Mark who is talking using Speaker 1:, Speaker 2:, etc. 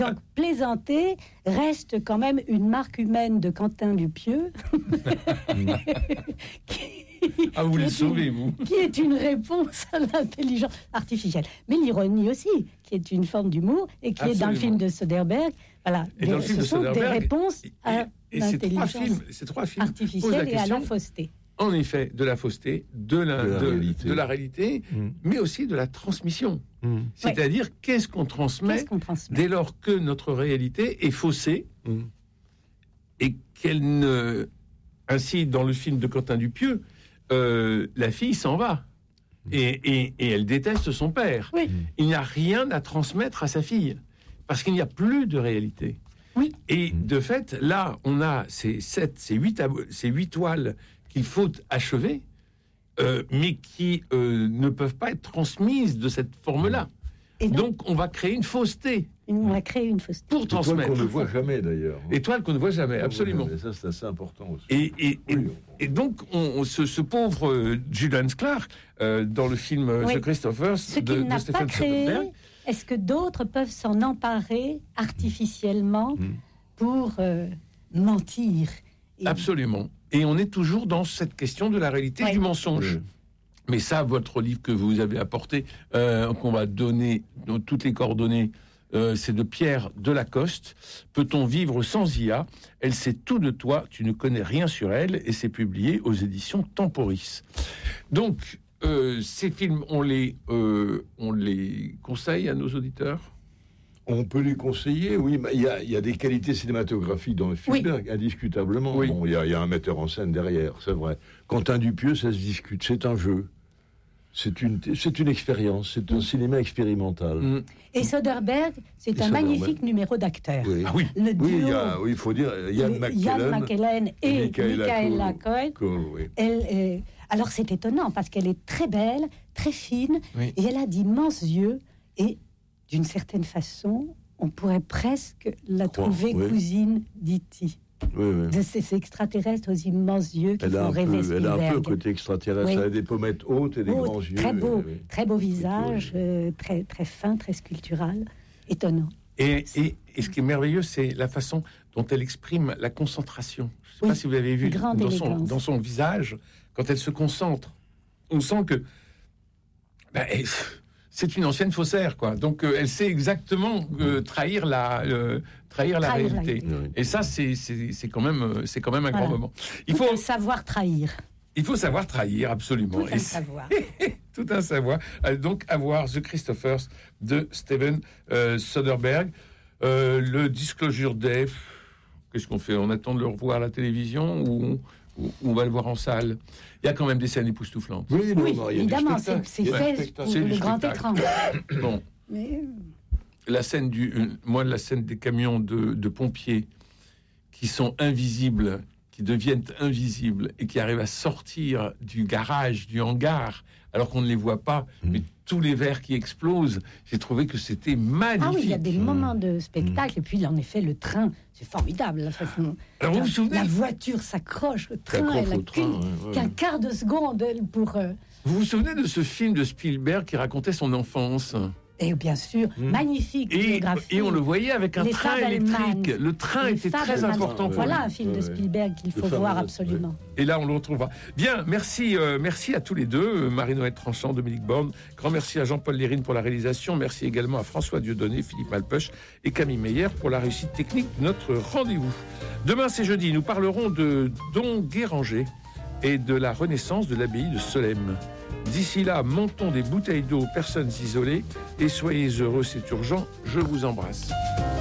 Speaker 1: Donc, plaisanter reste quand même une marque humaine de Quentin Dupieux.
Speaker 2: Ah, vous les sauvez, vous.
Speaker 1: Qui est une réponse à l'intelligence artificielle. Mais l'ironie aussi, qui est une forme d'humour, et qui est dans le film de Soderbergh. Voilà,
Speaker 2: et dans le film de Soderbergh,
Speaker 1: des réponses à l'intelligence
Speaker 2: ces trois films
Speaker 1: artificielle et à la fausseté.
Speaker 2: En effet, de la fausseté, de la réalité, mais aussi de la transmission. C'est-à-dire, qu'est-ce qu'on transmet dès lors que notre réalité est faussée et qu'elle ne... Ainsi, dans le film de Quentin Dupieux, la fille s'en va et elle déteste son père.
Speaker 1: Oui.
Speaker 2: Il n'y a rien à transmettre à sa fille parce qu'il n'y a plus de réalité.
Speaker 1: Oui.
Speaker 2: Et de fait, là, on a ces 8 toiles qu'il faut achever, mais qui ne peuvent pas être transmises de cette forme-là. Et donc, on va créer une fausseté.
Speaker 1: On va créer une fausseté.
Speaker 2: Pour transmettre.
Speaker 3: Étoile qu'on ne voit jamais, d'ailleurs.
Speaker 2: Étoile qu'on ne voit jamais, absolument.
Speaker 3: Et ça, c'est assez important aussi.
Speaker 2: Et donc, ce pauvre Julian Clark, dans le film The Christophers de Stephen Soderbergh...
Speaker 1: Est-ce que d'autres peuvent s'en emparer artificiellement pour mentir
Speaker 2: Absolument. Et on est toujours dans cette question de la réalité du mensonge. Mais ça, votre livre que vous avez apporté, qu'on va donner toutes les coordonnées, c'est de Pierre Delacoste. Peut-on vivre sans IA ? Elle sait tout de toi, tu ne connais rien sur elle, et c'est publié aux éditions Temporis. Donc, ces films, on les conseille à nos auditeurs ?
Speaker 3: On peut les conseiller, oui. Il y a des qualités cinématographiques dans le Spielberg, indiscutablement.
Speaker 1: Oui.
Speaker 3: Bon, il y a un metteur en scène derrière, c'est vrai. Quentin Dupieux, ça se discute. C'est un jeu. C'est une expérience. C'est un cinéma expérimental.
Speaker 1: Et Soderbergh, c'est un magnifique numéro d'acteurs.
Speaker 3: Oui.
Speaker 2: Ah oui.
Speaker 1: Le duo,
Speaker 3: il faut dire Ian
Speaker 1: McKellen et Michaela Coel.
Speaker 3: Oui.
Speaker 1: Alors c'est étonnant parce qu'elle est très belle, très fine,
Speaker 2: et
Speaker 1: elle a d'immenses yeux et d'une certaine façon, on pourrait presque la trouver cousine d'E.T. De ces extraterrestres aux immenses yeux qui font rêver Spielberg.
Speaker 3: Elle a un peu côté extraterrestre. Elle a des pommettes hautes et des grands yeux.
Speaker 1: Très beau visage, très, très fin, très sculptural, étonnant.
Speaker 2: Et ce qui est merveilleux, c'est la façon dont elle exprime la concentration. Je ne sais pas si vous l'avez vu dans son visage, quand elle se concentre. On sent que c'est une ancienne faussaire, quoi. Donc, elle sait exactement trahir la réalité. Et ça, c'est quand même un grand moment.
Speaker 1: Il faut savoir trahir.
Speaker 2: Il faut savoir trahir, absolument.
Speaker 1: Tout un savoir.
Speaker 2: Tout un savoir. Donc, à voir The Christophers de Steven Soderbergh. Le Disclosure Day, qu'est-ce qu'on fait ? On attend de le revoir à la télévision ou on va le voir en salle? Il y a quand même des scènes époustouflantes.
Speaker 1: Oui, évidemment, c'est fait pour le grand écran.
Speaker 2: Bon. La scène des camions de pompiers qui sont invisibles, qui deviennent invisibles et qui arrivent à sortir du garage, du hangar, alors qu'on ne les voit pas, mais tous les verres qui explosent, j'ai trouvé que c'était magnifique. Ah oui,
Speaker 1: il y a des moments de spectacle, et puis en effet, le train, c'est formidable, la façon.
Speaker 2: Alors, vous vous souvenez,
Speaker 1: la voiture s'accroche au train, elle a qu'un quart de seconde pour...
Speaker 2: Vous vous souvenez de ce film de Spielberg qui racontait son enfance ?
Speaker 1: Et bien sûr, magnifique biographie.
Speaker 2: Et on le voyait avec un train électrique. Le train était très important pour lui.
Speaker 1: Voilà un film de Spielberg qu'il faut voir absolument.
Speaker 2: Et là, on le retrouvera. Bien, merci à tous les deux, Marie-Noëlle Tranchant, Dominique Borne. Grand merci à Jean-Paul Lérine pour la réalisation. Merci également à François Dieudonné, Philippe Malpeuch et Camille Meyer pour la réussite technique de notre rendez-vous. Demain, c'est jeudi, nous parlerons de Don Guéranger et de la renaissance de l'abbaye de Solesmes. D'ici là, montons des bouteilles d'eau aux personnes isolées et soyez heureux, c'est urgent. Je vous embrasse.